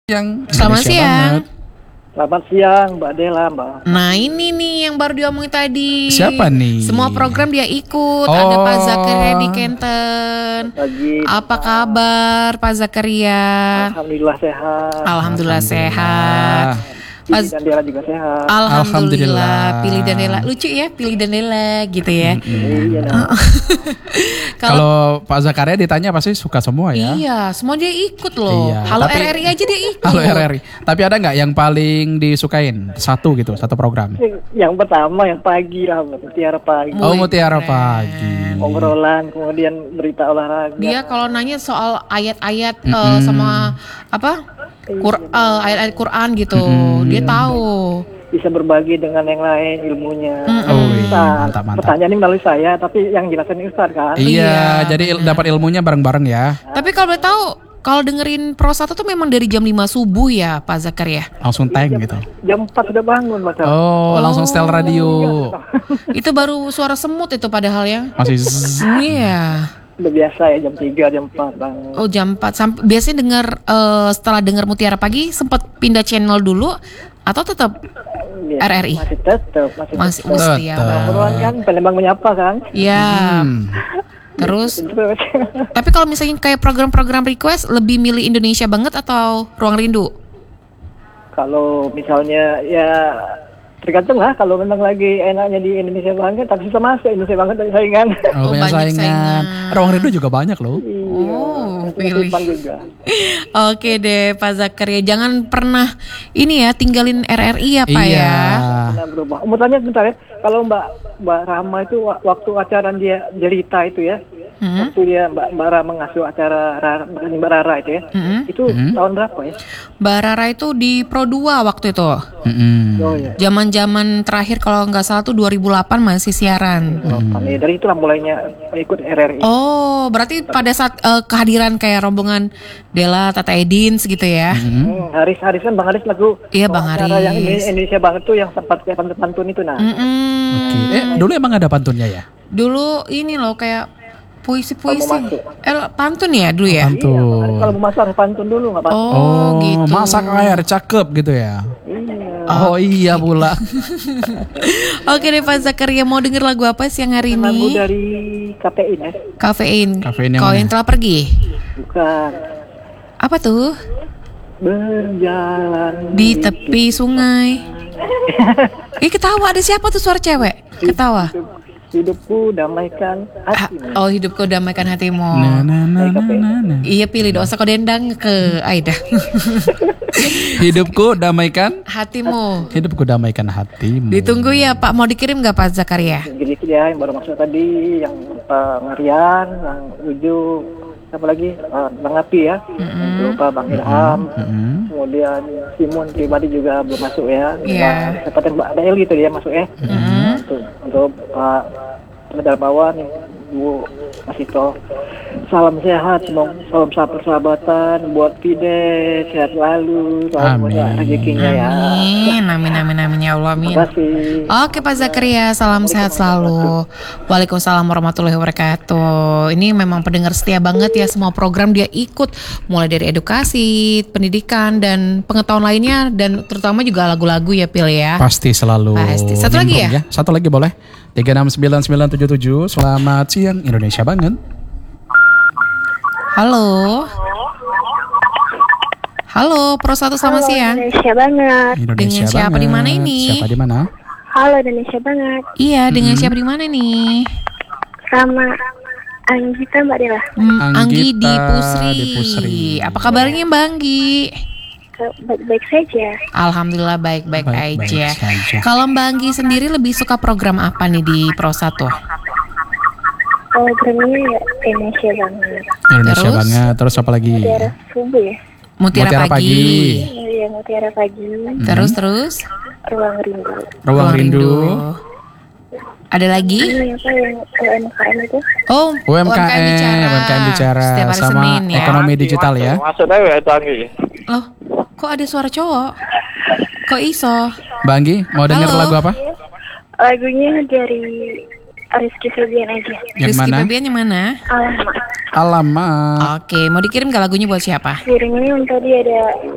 Selamat Indonesia siang. banget. Selamat siang Mbak Dela, Mbak. Nah ini nih yang baru diomongin tadi. Siapa nih? Semua program dia ikut. Oh. Ada Pak Zakaria di Kenten. Pagi. Apa kabar Pak Zakaria? Alhamdulillah sehat. Alhamdulillah sehat. Pilih dan Dela juga sehat. Alhamdulillah. Alhamdulillah. Pilih dan Dela. Lucu ya, Pilih dan Dela gitu ya. Iya, nah. Kalau Pak Zakaria ditanya pasti suka semua ya. Iya, semua dia ikut loh. Iya, Halo tapi- RRI aja dia ikut. Halo RRI. Tapi ada nggak yang paling disukain? Satu program. Yang pertama yang pagi lah, Mutiara Pagi. Oh, Wih, Mutiara keren. Pagi. Obrolan, kemudian berita olahraga. Dia kalau nanya soal ayat-ayat sama apa? Ayat-ayat Quran gitu. Dia tahu. Bisa berbagi dengan yang lain ilmunya. Oh, iya. Ustaz, Mantap. pertanyaan ini melalui saya, tapi yang jelasin Ustaz kan. Iya, jadi dapat ilmunya bareng-bareng ya. Tapi kalau boleh tahu, kalau dengerin Pro 1 tuh memang dari jam 5 subuh ya Pak Zakaria? Langsung tank gitu. Jam 4 sudah bangun, Mas. Oh, langsung setel radio. Itu baru suara semut itu padahal ya. Masih Iya. Udah biasa ya jam 3, jam 4 bangun. Oh jam 4 sampai biasanya dengar setelah dengar Mutiara Pagi sempat pindah channel dulu atau tetap Iya, RRI? Masih tetap, Masih Tetap. mesti ya. Obrolan kan Palembang menyapa kan. Iya. Terus tapi kalau misalnya kayak program-program request lebih milih Indonesia banget atau Ruang Rindu? Kalau misalnya ya tergantung lah, kalau memang lagi enaknya di Indonesia banget, tapi susah masuk Indonesia banget dari saingan. Oh, banyak banyak saingan. saingan. Ruang Rindu juga banyak loh. Oh, pilih. Jepang juga. Oke deh Pak Zakaria, jangan pernah ini ya tinggalin RRI ya Pak Iya. ya. Nah, berubah. Mau tanya bentar ya, kalau Mbak Rama itu waktu acara dia cerita itu ya, waktu dia Mbak Rama ngasuh acara Mbak Rara itu ya, itu tahun berapa ya? Mbak Rara itu di Pro 2 waktu itu. Oh ya. Zaman-zaman terakhir kalau nggak salah tuh 2008 masih siaran. Dari itulah mulainya ikut RRI. Oh, berarti pada saat kehadiran kayak rombongan Dela, Tata Edins gitu ya. Haris kan Bang Haris lagu. Iya, Bang acara Haris. yang Indonesia banget tuh yang sempat kayak pantun itu nah. Mm-mm. Dulu emang ada pantunnya ya? Dulu ini loh kayak puisi-puisi. Kalau mau masuk. Pantun ya dulu ya? Pantun. Iya, kalau mau masak harus pantun dulu nggak apa-apa. Oh, gitu. Masak air cakep gitu ya. Iya. Oh iya pula. Oke deh Pak Zakaria, mau denger lagu apa siang hari Lagu ini? dari KPI ya? Kafein. Kafein yang Kau mana? yang telah pergi. Bukan. Apa tuh? Berjalan Di tepi sungai. Ketawa, ada siapa tuh suara cewek? Ketawa. hidupku damaikan hatimu. Oh, hidupku damaikan hatimu. Na. Iya, pilih dosa kau dendang ke Aida. Hidupku damaikan Hatimu. Hidupku damaikan hatimu. Ditunggu ya Pak, mau dikirim nggak Pak Zakaria? Gitu ya, yang baru masuk tadi, yang Ngarian, yang Uju, apa lagi, Bang Api ya, lupa Bang Ilham, kemudian Simon pribadi juga belum masuk ya. Iya. Seperti Mbak Daeli tadi ya masuk ya. Untuk Pak Darmawan, Bu Masito. Salam sehat, salam persahabatan buat Fide, sehat selalu, Amin. banyak rezekinya ya. Amin ya Allah, amin. Terima kasih. Oke Pak Zakaria, salam sehat selalu. Waalaikumsalam warahmatullahi wabarakatuh. Ini memang pendengar setia banget ya, semua program dia ikut, mulai dari edukasi, pendidikan dan pengetahuan lainnya, dan terutama juga lagu-lagu ya Pil ya. Pasti selalu. Pasti. Satu lagi nimbrung ya? Satu lagi boleh. 369977. Selamat siang Indonesia banget. Halo. Halo, Pro 1 selamat siang. Indonesia banget. Indonesia Dengan siapa banget. di mana ini? Siapa di mana? Halo Indonesia banget. Iya, dengan siapa di mana nih? Sama Anggita Mbak Dela. Anggi di Anggita Pusri. di Pusri. Apa kabarnya Mbak Anggi? Baik-baik saja. Alhamdulillah baik-baik Baik-baik aja. saja. Kalau Mbak Anggi sendiri lebih suka program apa nih di Pro 1? Programnya ya Indonesia banget. Indonesia Terus? banget. Terus apa lagi? Mutiara subuh ya. Mutiara Pagi. Iya, Mutiara Pagi. Terus? Ruang Rindu. Ruang Rindu. Ada lagi? Ini apa yang UMKM itu? Oh, UMKM bicara Setiap hari sama Senin ya. ekonomi digital ya. Masuk deh itu Anggi. Loh, kok ada suara cowok? Kok iso? Mbak Anggi, mau denger Halo. lagu apa? Lagunya dari Rizky Febian aja. Yang Rizky mana? Febian yang mana? Alamak. Alamak. Oke, mau dikirim gak lagunya buat siapa? Kirimnya yang tadi ada